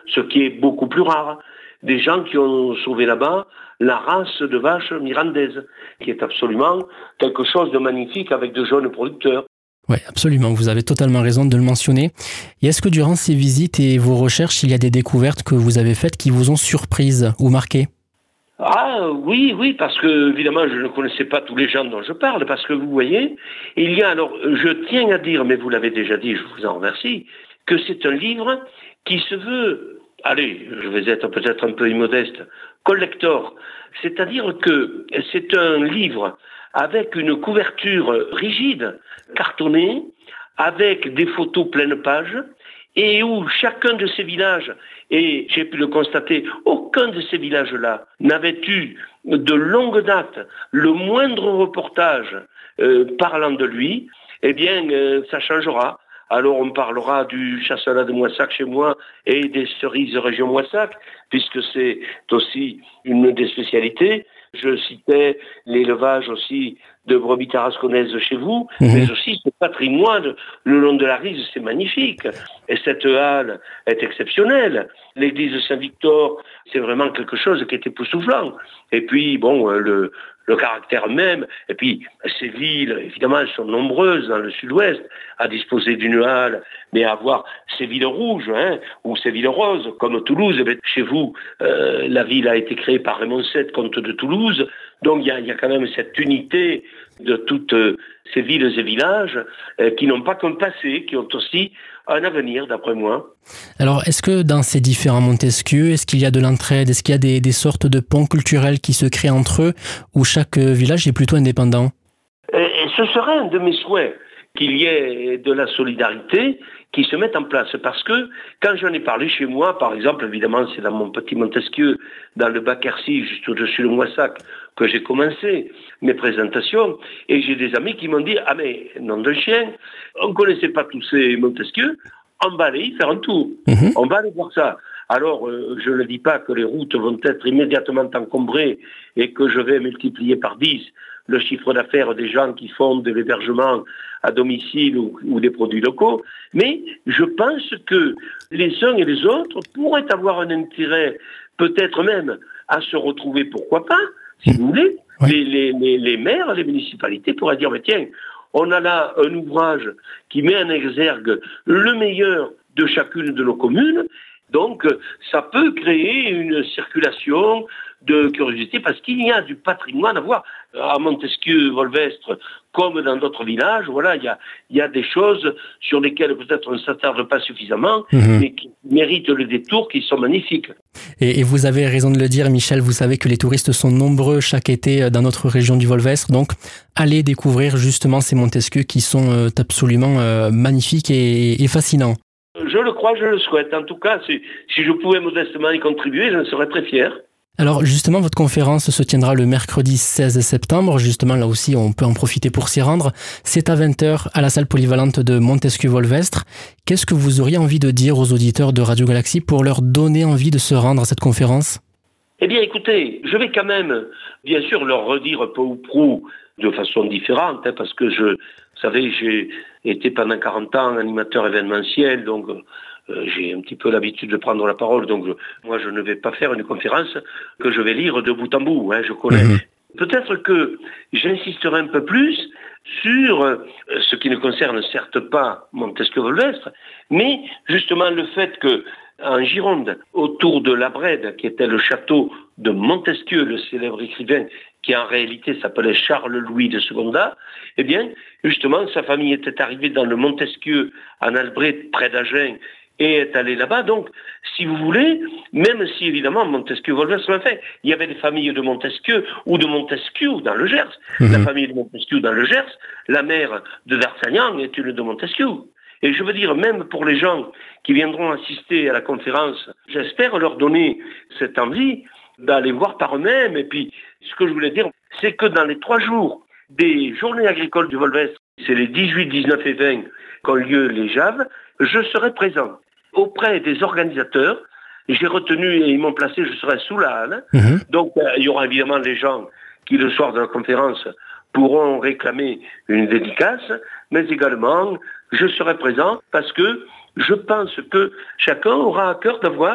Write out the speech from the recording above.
ce qui est beaucoup plus rare. Des gens qui ont sauvé là-bas la race de vaches mirandaises, qui est absolument quelque chose de magnifique avec de jeunes producteurs. Oui, absolument, vous avez totalement raison de le mentionner. Et est-ce que durant ces visites et vos recherches, il y a des découvertes que vous avez faites qui vous ont surprise ou marqué ? Ah oui, parce que évidemment je ne connaissais pas tous les gens dont je parle, parce que vous voyez, il y a alors, je tiens à dire, mais vous l'avez déjà dit, je vous en remercie, que c'est un livre qui se veut, allez, je vais être peut-être un peu immodeste, collector, c'est-à-dire que c'est un livre avec une couverture rigide, cartonnée, avec des photos pleine page, et où chacun de ces villages, et j'ai pu le constater, aucun de ces villages-là n'avait eu de longue date le moindre reportage parlant de lui, eh bien ça changera. Alors on parlera du chasselas de Moissac chez moi et des cerises région Moissac, puisque c'est aussi une des spécialités. Je citais l'élevage aussi de brebis tarasconnaises chez vous, mais aussi ce patrimoine le long de la Rise, c'est magnifique. Et cette halle est exceptionnelle. L'église de Saint-Victor, c'est vraiment quelque chose qui est époustouflant. Et puis, bon, le caractère même, et puis ces villes, évidemment, elles sont nombreuses dans le sud-ouest, à disposer d'une halle, mais à avoir ces villes rouges, ou ces villes roses, comme Toulouse. Chez vous, la ville a été créée par Raymond VII, comte de Toulouse, donc il y a quand même cette unité de toutes ces villes et villages qui n'ont pas qu'un passé, qui ont aussi un avenir, d'après moi. Alors, est-ce que dans ces différents Montesquieu, est-ce qu'il y a de l'entraide, est-ce qu'il y a des sortes de ponts culturels qui se créent entre eux, où chaque village est plutôt indépendant ? Et ce serait un de mes souhaits, qu'il y ait de la solidarité qui se mette en place. Parce que quand j'en ai parlé chez moi, par exemple, évidemment, c'est dans mon petit Montesquieu, dans le bac Quercy, juste au-dessus de Moissac, que j'ai commencé mes présentations, et j'ai des amis qui m'ont dit « Ah mais, nom de chien, on ne connaissait pas tous ces Montesquieu, on va aller y faire un tour, on va aller voir ça ». Alors, je ne dis pas que les routes vont être immédiatement encombrées et que je vais multiplier par 10 le chiffre d'affaires des gens qui font de l'hébergement à domicile ou des produits locaux, mais je pense que les uns et les autres pourraient avoir un intérêt, peut-être même à se retrouver, pourquoi pas, si vous voulez. Oui. Les maires, les municipalités pourraient dire, mais tiens, on a là un ouvrage qui met en exergue le meilleur de chacune de nos communes, donc ça peut créer une circulation de curiosité parce qu'il y a du patrimoine à voir. À Montesquieu-Volvestre, comme dans d'autres villages, voilà, il y a des choses sur lesquelles peut-être on ne s'attarde pas suffisamment, mais qui méritent le détour, qui sont magnifiques. Et vous avez raison de le dire, Michel, vous savez que les touristes sont nombreux chaque été dans notre région du Volvestre, donc allez découvrir justement ces Montesquieu qui sont absolument magnifiques et fascinants. Je le crois, je le souhaite. En tout cas, si je pouvais modestement y contribuer, je serais très fier. Alors justement, votre conférence se tiendra le mercredi 16 septembre. Justement, là aussi, on peut en profiter pour s'y rendre. C'est à 20h à la salle polyvalente de Montesquieu-Volvestre. Qu'est-ce que vous auriez envie de dire aux auditeurs de Radio Galaxie pour leur donner envie de se rendre à cette conférence ? Eh bien, écoutez, je vais quand même, bien sûr, leur redire peu ou prou de façon différente, parce que vous savez, j'ai été pendant 40 ans animateur événementiel, donc j'ai un petit peu l'habitude de prendre la parole, donc moi je ne vais pas faire une conférence que je vais lire de bout en bout, je connais. Peut-être que j'insisterai un peu plus sur ce qui ne concerne certes pas Montesquieu-Volvestre, mais justement le fait que en Gironde, autour de la Brède, qui était le château de Montesquieu, le célèbre écrivain, qui en réalité s'appelait Charles-Louis de Secondat, eh bien, justement, sa famille était arrivée dans le Montesquieu, en Albret, près d'Agen, et est allée là-bas. Donc, si vous voulez, même si évidemment Montesquieu-Volvestre l'a fait, il y avait des familles de Montesquieu ou de Montesquieu dans le Gers. La famille de Montesquieu dans le Gers, la mère de D'Artagnan est une de Montesquieu. Et je veux dire, même pour les gens qui viendront assister à la conférence, j'espère leur donner cette envie d'aller voir par eux-mêmes. Et puis, ce que je voulais dire, c'est que dans les 3 jours des journées agricoles du Volvestre, c'est les 18, 19 et 20 qu'ont lieu les Javes, je serai présent auprès des organisateurs. J'ai retenu et ils m'ont placé, je serai sous la halle. Donc, il y aura évidemment des gens qui, le soir de la conférence, pourront réclamer une dédicace, mais également, je serai présent parce que je pense que chacun aura à cœur d'avoir